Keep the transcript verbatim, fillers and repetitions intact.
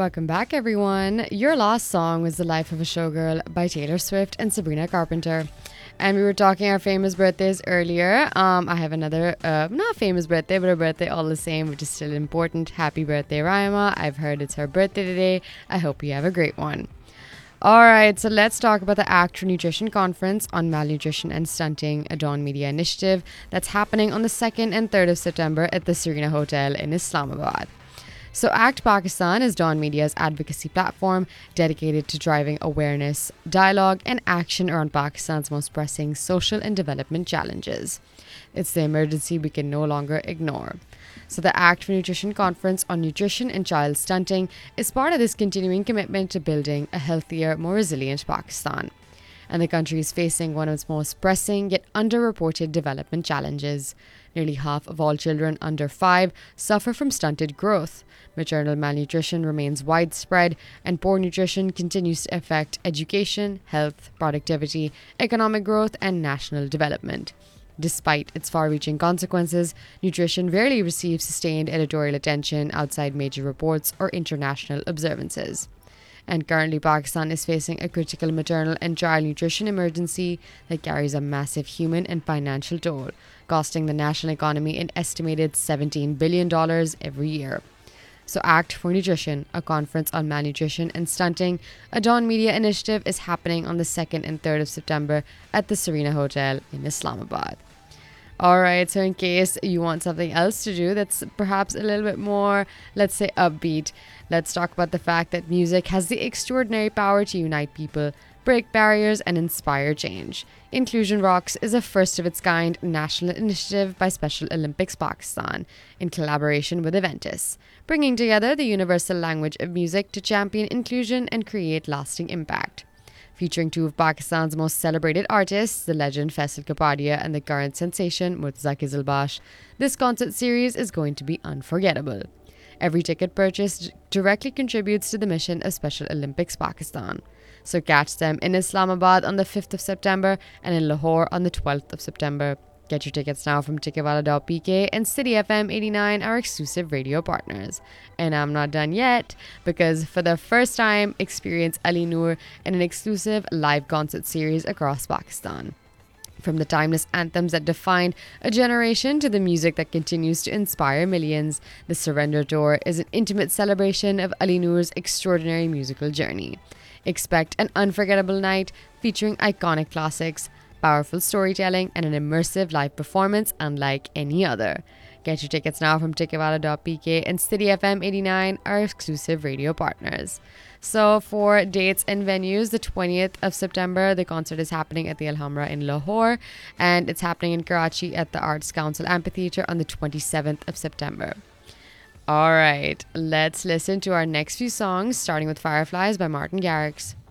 Welcome back, everyone. Your last song was The Life of a Showgirl by Taylor Swift and Sabrina Carpenter. And we were talking our famous birthdays earlier. Um, I have another, uh, not famous birthday, but a birthday all the same, which is still important. Happy birthday, Rayama. I've heard it's her birthday today. I hope you have a great one. All right, so let's talk about the ACT for Nutrition Conference on Malnutrition and Stunting, a Dawn Media initiative that's happening on the second and third of September at the Serena Hotel in Islamabad. So ACT Pakistan is Dawn Media's advocacy platform dedicated to driving awareness, dialogue, and action around Pakistan's most pressing social and development challenges. It's the emergency we can no longer ignore. So the ACT for Nutrition Conference on Nutrition and Child Stunting is part of this continuing commitment to building a healthier, more resilient Pakistan. And the country is facing one of its most pressing yet underreported development challenges. Nearly half of all children under five suffer from stunted growth. Maternal malnutrition remains widespread, and poor nutrition continues to affect education, health, productivity, economic growth, and national development. Despite its far-reaching consequences, nutrition rarely receives sustained editorial attention outside major reports or international observances. And currently, Pakistan is facing a critical maternal and child nutrition emergency that carries a massive human and financial toll, costing the national economy an estimated seventeen billion dollars every year. So ACT for Nutrition, a conference on malnutrition and stunting, a Dawn Media initiative, is happening on the second and third of September at the Serena Hotel in Islamabad. Alright, so in case you want something else to do that's perhaps a little bit more, let's say, upbeat, let's talk about the fact that music has the extraordinary power to unite people, break barriers, and inspire change. Inclusion Rocks is a first-of-its-kind national initiative by Special Olympics Pakistan in collaboration with Aventis, bringing together the universal language of music to champion inclusion and create lasting impact. Featuring two of Pakistan's most celebrated artists, the legend Faisal Kapadia and the current sensation Murtaza Qizilbash, this concert series is going to be unforgettable. Every ticket purchased directly contributes to the mission of Special Olympics Pakistan. So catch them in Islamabad on the fifth of September and in Lahore on the twelfth of September. Get your tickets now from ticketwala dot p k, and City F M eighty-nine, our exclusive radio partners. And I'm not done yet, because for the first time, experience Ali Noor in an exclusive live concert series across Pakistan. From the timeless anthems that defined a generation to the music that continues to inspire millions, the Surrender Tour is an intimate celebration of Ali Noor's extraordinary musical journey. Expect an unforgettable night featuring iconic classics, powerful storytelling, and an immersive live performance unlike any other. Get your tickets now from ticketwala dot p k and City F M eighty-nine, our exclusive radio partners. So for dates and venues, the twentieth of September, the concert is happening at the Alhambra in Lahore, and it's happening in Karachi at the Arts Council Amphitheatre on the twenty-seventh of September. All right, let's listen to our next few songs, starting with Fireflies by Martin Garrix.